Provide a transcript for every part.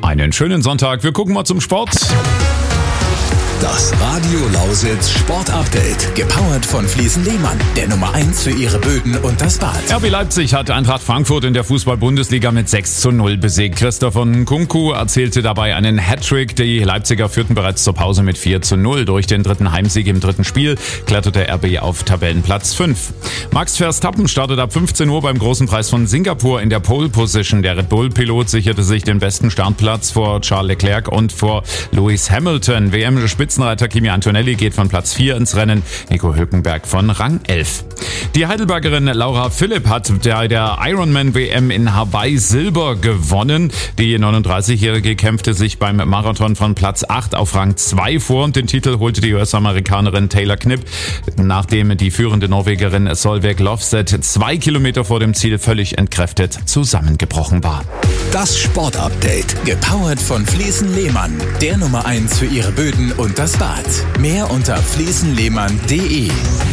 Einen schönen Sonntag. Wir gucken mal zum Sport. Das Radio Lausitz Sport Update, gepowert von Fliesen Lehmann, der Nummer 1 für ihre Böden und das Bad. RB Leipzig hat Eintracht Frankfurt in der Fußball-Bundesliga mit 6:0 besiegt. Christopher Nkunku erzielte dabei einen Hattrick. Die Leipziger führten bereits zur Pause mit 4:0. Durch den dritten Heimsieg im dritten Spiel kletterte RB auf Tabellenplatz 5. Max Verstappen startet ab 15 Uhr beim Großen Preis von Singapur in der Pole Position. Der Red Bull-Pilot sicherte sich den besten Startplatz vor Charles Leclerc und vor Lewis Hamilton. Spitzenreiter Kimi Antonelli geht von Platz 4 ins Rennen, Nico Hülkenberg von Rang 11. Die Heidelbergerin Laura Philipp hat bei der Ironman-WM in Hawaii Silber gewonnen. Die 39-Jährige kämpfte sich beim Marathon von Platz 8 auf Rang 2 vor und den Titel holte die US-Amerikanerin Taylor Knipp, nachdem die führende Norwegerin Solveig Lofseth 2 Kilometer vor dem Ziel völlig entkräftet zusammengebrochen war. Das Sport-Update, gepowert von Fliesen Lehmann, der Nummer 1 für ihre Böden und das Bad. Mehr unter fliesenlehmann.de.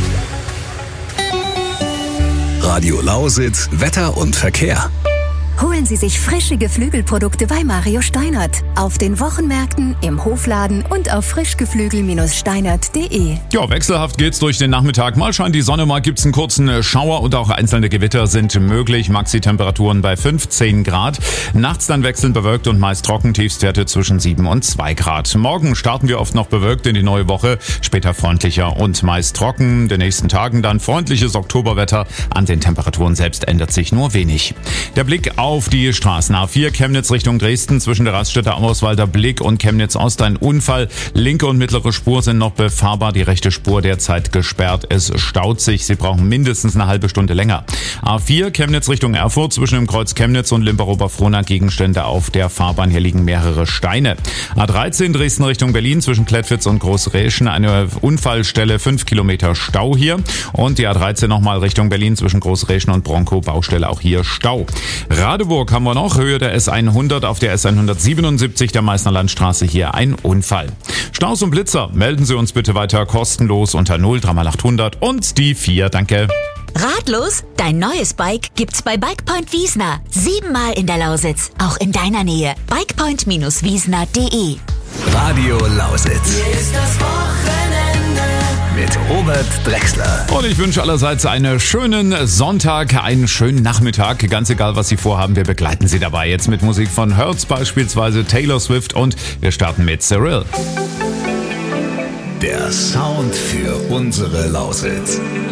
Radio Lausitz, Wetter und Verkehr. Holen Sie sich frische Geflügelprodukte bei Mario Steinert. Auf den Wochenmärkten, im Hofladen und auf frischgeflügel-steinert.de. Ja, wechselhaft geht's durch den Nachmittag. Mal scheint die Sonne, mal gibt's einen kurzen Schauer und auch einzelne Gewitter sind möglich. Maxi-Temperaturen bei 15 Grad. Nachts dann wechselnd bewölkt und meist trocken, Tiefstwerte zwischen 7 und 2 Grad. Morgen starten wir oft noch bewölkt in die neue Woche, später freundlicher und meist trocken. In den nächsten Tagen dann freundliches Oktoberwetter. An den Temperaturen selbst ändert sich nur wenig. Der Blick auf die Straßen. A4 Chemnitz Richtung Dresden zwischen der Raststätte Auerswalder Blick und Chemnitz Ost ein Unfall. Linke und mittlere Spur sind noch befahrbar, die rechte Spur derzeit gesperrt. Es staut sich, Sie brauchen mindestens eine halbe Stunde länger. A4 Chemnitz Richtung Erfurt zwischen dem Kreuz Chemnitz und Limper-Oberfrohna Gegenstände auf der Fahrbahn. Hier liegen mehrere Steine. A13 Dresden Richtung Berlin zwischen Klettwitz und Großräschen eine Unfallstelle, 5 Kilometer Stau hier. Und die A13 nochmal Richtung Berlin zwischen Großräschen und Bronkow Baustelle, auch hier Stau. Radeburg haben wir noch, Höhe der S100 auf der S177 der Meißner Landstraße, hier ein Unfall. Staus und Blitzer, melden Sie uns bitte weiter kostenlos unter 03800 und die 4, danke. Ratlos? Dein neues Bike gibt's bei Bikepoint Wiesner. 7-mal in der Lausitz, auch in deiner Nähe. Bikepoint-wiesner.de. Radio Lausitz. Hier ist das Wochenende mit Robert Drechsler. Und ich wünsche allerseits einen schönen Sonntag, einen schönen Nachmittag. Ganz egal, was Sie vorhaben, wir begleiten Sie dabei. Jetzt mit Musik von Hertz, beispielsweise Taylor Swift, und wir starten mit Cyril. Der Sound für unsere Lausitz.